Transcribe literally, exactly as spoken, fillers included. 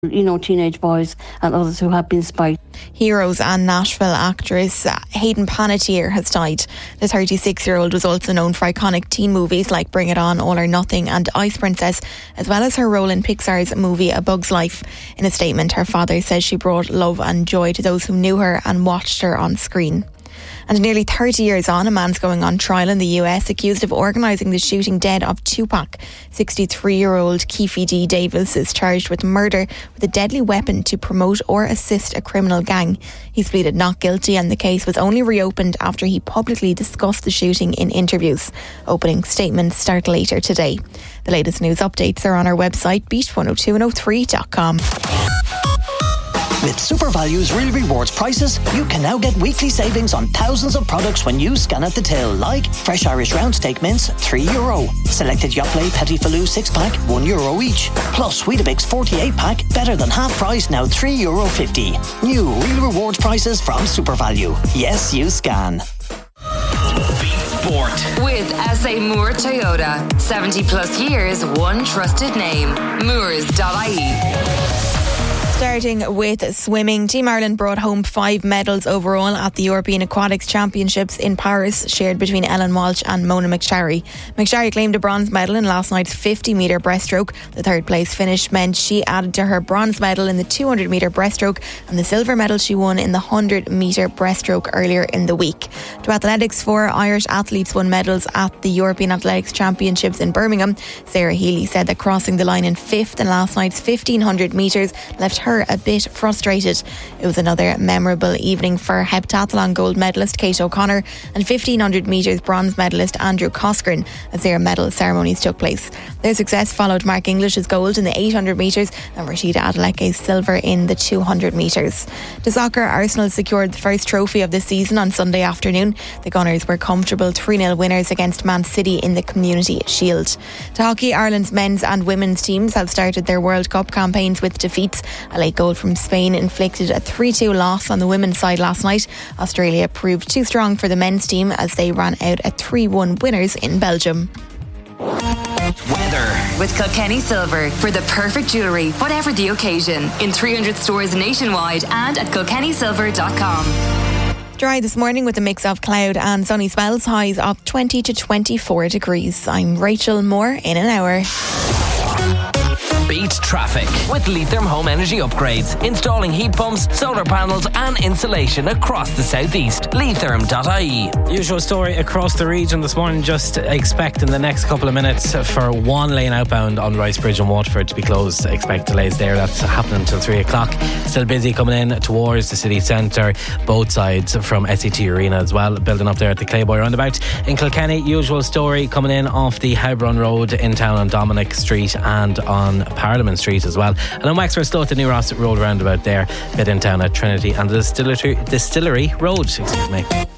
you know, teenage boys and others who have been spiked. Heroes and Nashville actress Hayden Panettiere has died. The thirty-six-year-old was also known for iconic teen movies like Bring It On, All or Nothing and Ice Princess, as well as her role in Pixar's movie A Bug's Life. In a statement, her father says she brought love and joy to those who knew her and watched her on screen. And nearly thirty years on, a man's going on trial in the U S accused of organising the shooting dead of Tupac. sixty-three-year-old Keefe D. Davis is charged with murder with a deadly weapon to promote or assist a criminal gang. He's pleaded not guilty, and the case was only reopened after he publicly discussed the shooting in interviews. Opening statements start later today. The latest news updates are on our website, beat one oh two and oh three dot com. With SuperValue's Real Rewards prices, you can now get weekly savings on thousands of products when you scan at the till, like fresh Irish round steak mince, three euro. Selected Yoplait Petit Filou six pack, one euro each. Plus Weetabix forty-eight pack, better than half price, now three euro fifty. New Real Rewards prices from SuperValue. Yes, you scan. Beat Sport with S A Moore Toyota. seventy plus years, one trusted name. Moores dot I E. Starting with swimming, Team Ireland brought home five medals overall at the European Aquatics Championships in Paris, shared between Ellen Walsh and Mona McSharry. McSharry claimed a bronze medal in last night's fifty metre breaststroke. The third place finish meant she added to her bronze medal in the two hundred metre breaststroke and the silver medal she won in the one hundred metre breaststroke earlier in the week. To athletics, four Irish athletes won medals at the European Athletics Championships in Birmingham. Sarah Healy said that crossing the line in fifth in last night's fifteen hundred metres left her a bit frustrated. It was another memorable evening for heptathlon gold medalist Kate O'Connor and fifteen hundred metres bronze medalist Andrew Coscoran as their medal ceremonies took place. Their success followed Mark English's gold in the eight hundred metres and Rashida Adeleke's silver in the two hundred metres. To soccer, Arsenal secured the first trophy of the season on Sunday afternoon. The Gunners were comfortable three nil winners against Man City in the Community Shield. To hockey, Ireland's men's and women's teams have started their World Cup campaigns with defeats. A late goal from Spain inflicted a three two loss on the women's side last night. Australia proved too strong for the men's team as they ran out at three one winners in Belgium. Weather with Kilkenny Silver for the perfect jewellery, whatever the occasion, in three hundred stores nationwide and at kilkenny silver dot com. Dry this morning with a mix of cloud and sunny spells, highs of twenty to twenty-four degrees. I'm Rachel Moore in an hour. Beat traffic with Leitrim Home Energy Upgrades. Installing heat pumps, solar panels and insulation across the southeast. Leitrim dot I E. Usual story across the region this morning. Just expect in the next couple of minutes for one lane outbound on Rice Bridge in Waterford to be closed. Expect delays there. That's happening until three o'clock. Still busy coming in towards the city centre. Both sides from S E T Arena as well. Building up there at the Clayboy roundabout. In Kilkenny, usual story coming in off the Howbron Road in town on Dominic Street and on Parliament Street as well. And on Wexford Slough, the New Ross Road roundabout there, bit in town at Trinity and the Distillery, Distillery Road. Excuse me.